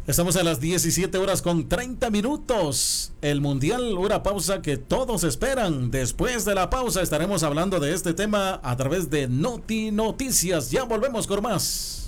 Estamos a las 17 horas con 30 minutos. El Mundial, una pausa que todos esperan. Después de la pausa estaremos hablando de este tema a través de Noti Noticias. Ya volvemos con más.